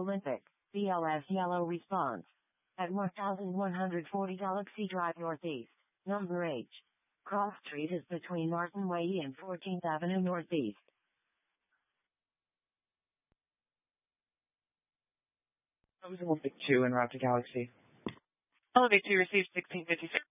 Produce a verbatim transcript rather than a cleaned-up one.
Olympic, B L S yellow response. At one thousand one hundred forty Galaxy Drive Northeast, number H. Cross Street is between Martin Way and fourteenth Avenue Northeast. I was Olympic two en route to Galaxy. Olympic two received sixteen fifty-six.